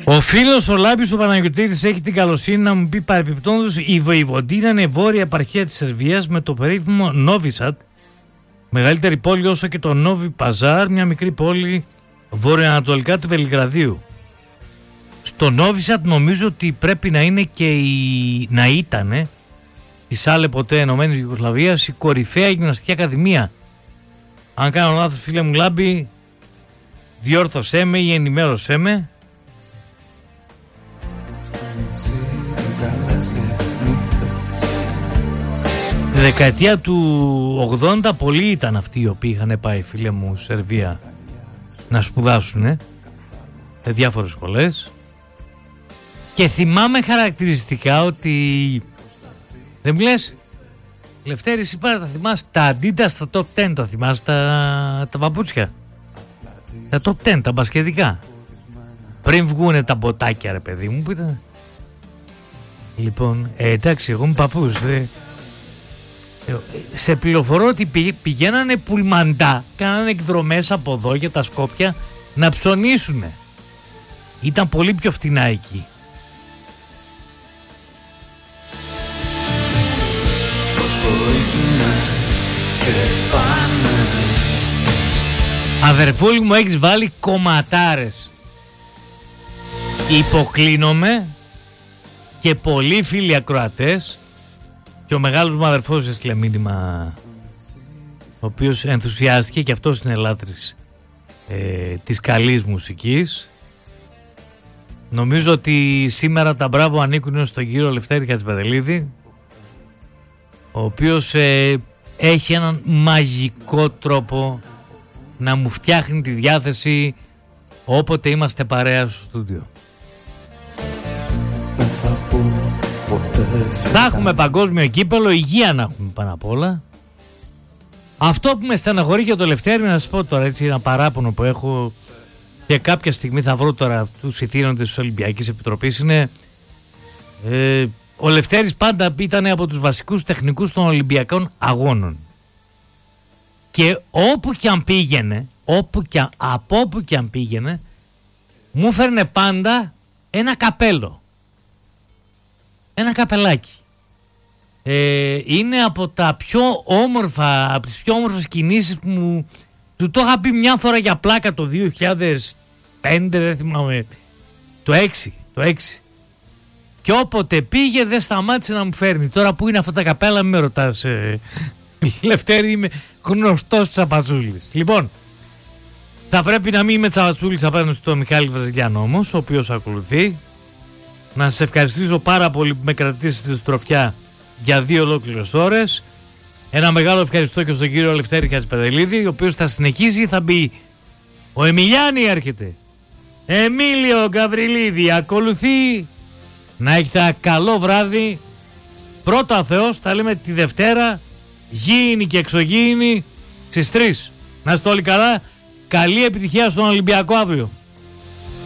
Ο φίλος ο Λάμπης ο Παναγιωτίδης έχει την καλοσύνη να μου πει παρεπιπτόντως η Βοηβοντίνα είναι βόρεια επαρχία της Σερβίας με το περίφημο Νόβισατ, μεγαλύτερη πόλη όσο και το Νόβι Παζάρ, μια μικρή πόλη βορειοανατολικά του Βελιγραδίου. Στο Νόβισατ νομίζω ότι πρέπει να είναι και να ήταν της άλλε ποτέ Ενωμένης Ιουγκοσλαβίας η κορυφαία γυμναστική ακαδημία. Αν κάνω λάθος, φίλε μου Λάμπη, διόρθωσέ με ή ενημέρωσέ με. Τη δεκαετία του 80 πολλοί ήταν αυτοί οι οποίοι είχαν πάει, φίλε μου, Σερβία να σπουδάσουν σε διάφορες σχολές και θυμάμαι χαρακτηριστικά ότι δεν μου λες Λευτέρη, εσύ πάρα τα θυμάσαι τα Adidas στα top 10, τα θυμάσαι τα παπούτσια, τα top 10, τα μπασκετικά, πριν βγούνε τα μποτάκια, ρε παιδί μου, πείτε. Λοιπόν, εντάξει, εγώ είμαι παππούς, σε πληροφορώ ότι πηγαίνανε πουλμαντά, κάνανε εκδρομές από εδώ για τα Σκόπια να ψωνίσουνε. Ήταν πολύ πιο φτηνά εκεί. Αδερφούλη μου, έχεις βάλει κομματάρες. Υποκλίνομαι και πολλοί φίλοι ακροατές και ο μεγάλος μου αδερφός έστειλε μήνυμα, ο οποίος ενθουσιάστηκε και αυτός είναι λάτρης της καλής μουσικής. Νομίζω ότι σήμερα τα μπράβο ανήκουν στον κύριο Λευτέρη Χατζηπαντελίδη, ο οποίος έχει έναν μαγικό τρόπο να μου φτιάχνει τη διάθεση όποτε είμαστε παρέα στο στούντιο. Θα έχουμε παγκόσμιο κύπελο, υγεία να έχουμε πάνω απ' όλα. Αυτό που με στεναχωρεί για το Λευτέρη, να σας πω τώρα έτσι ένα παράπονο που έχω και κάποια στιγμή θα βρω τώρα τους ηθήνοντες της Ολυμπιακής Επιτροπής, είναι ο Λευτέρης πάντα ήταν από τους βασικούς τεχνικούς των Ολυμπιακών Αγώνων και όπου και αν πήγαινε, από όπου και αν πήγαινε, μου φέρνε πάντα ένα καπέλο, ένα καπελάκι. Είναι από τα πιο όμορφα, από τις πιο όμορφες κινήσεις που του το είχα πει μια φορά για πλάκα το 2005, δεν θυμάμαι, το 6. Και όποτε πήγε δεν σταμάτησε να μου φέρνει. Τώρα που είναι αυτά τα καπέλα μην με ρωτάς, Λευτέρη, είμαι γνωστός τσαπατσούλης. Λοιπόν, θα πρέπει να μην είμαι τσαπατσούλης απέναντι στον Μιχάλη Βραζιλιάνο όμως, ο οποίος ακολουθεί. Να σας ευχαριστήσω πάρα πολύ που με κρατήσετε στη τροφιά για 2 ολόκληρες ώρες. Ένα μεγάλο ευχαριστώ και στον κύριο Λευτέρη Χατζηπαντελίδη, ο οποίος θα συνεχίσει, θα μπει. Ο Εμιλιάνη έρχεται. Εμίλιο Γκαβριλίδη ακολουθεί. Να έχετε ένα καλό βράδυ. Πρώτα ο Θεός, τα λέμε τη Δευτέρα, γήινη και εξωγήινη στις 3. Να είστε όλοι καλά. Καλή επιτυχία στον Ολυμπιακό αύριο.